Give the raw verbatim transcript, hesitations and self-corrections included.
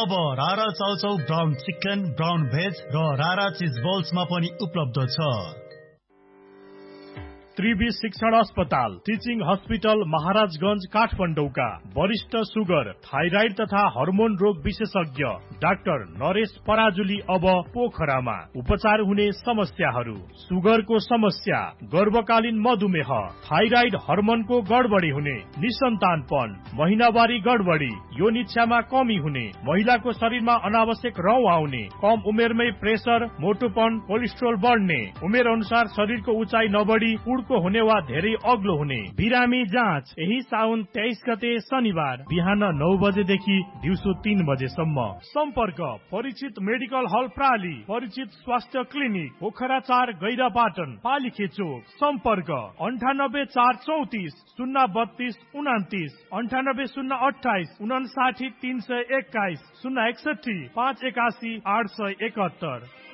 अब रारा chow chow brown chicken, brown veg र रारा चिज बल्समा पनि उपलब्ध छ। त्रिवी शिक्षण अस्पताल, टिचिङ हस्पिटल, महाराजगंज, काठमाडौँका वरिष्ठ सुगर, थाइराइड तथा हर्मोन रोग विशेषज्ञ डाक्टर नरेश पराजुली अब पोखरामा। उपचार हुने समस्याहरू: सुगरको समस्या, गर्भकालीन मधुमेह, थाइराइड हर्मोनको गडबडी हुने, निसन्तानपन, महिनावारी गडबडी, योनिच्छामा कमी हुने, महिलाको शरीरमा अनावश्यक रौँ आउने, कम उमेरमै प्रेसर, मोटोपन, कोलेस्ट्रोल बढ्ने, उमेर अनुसार शरीरको उचाइ नबढी को हुने वा धेरै अग्लो हुने। बिरामी जाँच यही साउन तेइस गते शनिबार बिहान नौ बजेदेखि दिउँसो तीन बजेसम्म। सम्पर्क परिचित मेडिकल हल प्राली, परिचित स्वास्थ्य क्लिनिक पोखरा चार गैरापाटन, पालिखे चोक। सम्पर्क अन्ठानब्बे चार चौतिस शून्य बत्तीस उनातिस, अन्ठानब्बे शून्य अठाइस उनासाठी तीन सय एक्काइस, शून्य एकसठी पाँच एकासी आठ सय एकहत्तर।